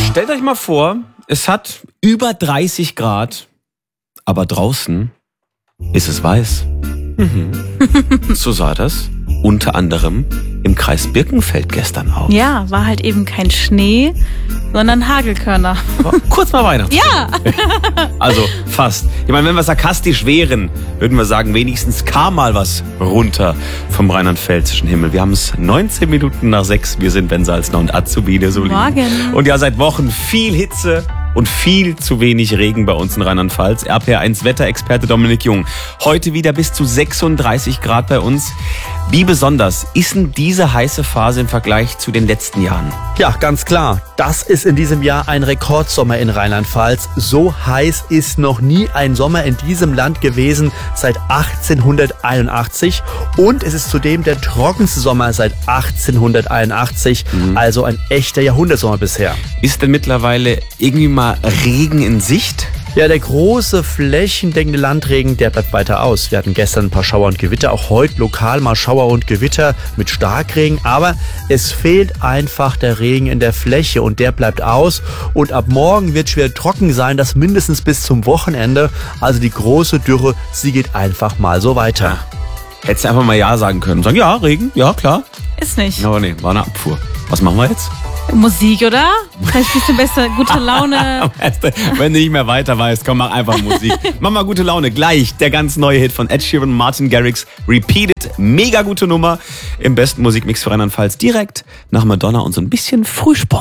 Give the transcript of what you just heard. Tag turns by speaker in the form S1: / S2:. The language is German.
S1: Stellt euch mal vor, es hat über 30 Grad, aber draußen ist es weiß. So sah das unter anderem im Kreis Birkenfeld gestern aus.
S2: Ja, war halt eben kein Schnee, sondern Hagelkörner.
S1: Aber kurz mal Weihnachten.
S2: Ja!
S1: Also fast. Ich meine, wenn wir sarkastisch wären, würden wir sagen, wenigstens kam mal was runter vom rheinland-pfälzischen Himmel. Wir haben es 19 Minuten nach 6. Wir sind Ben Salzner und Azubi der Solin.
S2: Morgen.
S1: Und ja, seit Wochen viel Hitze und viel zu wenig Regen bei uns in Rheinland-Pfalz. RPR1 Wetterexperte Dominik Jung. Heute wieder bis zu 36 Grad bei uns. Wie besonders ist denn diese heiße Phase im Vergleich zu den letzten Jahren?
S3: Ja, ganz klar. Das ist in diesem Jahr ein Rekordsommer in Rheinland-Pfalz. So heiß ist noch nie ein Sommer in diesem Land gewesen seit 1881. Und es ist zudem der trockenste Sommer seit 1881. Also ein echter Jahrhundertsommer bisher.
S1: Ist denn mittlerweile irgendwie mal Regen in Sicht?
S3: Ja, der große flächendeckende Landregen, der bleibt weiter aus. Wir hatten gestern ein paar Schauer und Gewitter, auch heute lokal mal Schauer und Gewitter mit Starkregen. Aber es fehlt einfach der Regen in der Fläche und der bleibt aus. Und ab morgen wird es schwer trocken sein, das mindestens bis zum Wochenende. Also die große Dürre, sie geht einfach mal so weiter.
S1: Hättest du einfach mal Ja sagen können. Sagen, ja, Regen, ja, klar.
S2: Ist nicht.
S1: Aber nee, war eine Abfuhr. Was machen wir jetzt?
S2: Musik, oder? Vielleicht ein bisschen besser, gute Laune.
S1: Wenn du nicht mehr weiter weißt, komm, mach einfach Musik. Mach mal gute Laune. Gleich der ganz neue Hit von Ed Sheeran, Martin Garrix, Repeated. Mega gute Nummer im besten Musikmix für Rheinland-Pfalz. Direkt nach Madonna und so ein bisschen Frühsport.